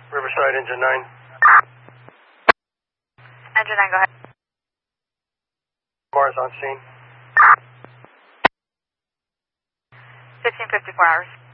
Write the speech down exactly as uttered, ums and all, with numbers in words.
Riverside, engine nine. Engine nine, go ahead. Mars on scene. fifteen fifty-four hours.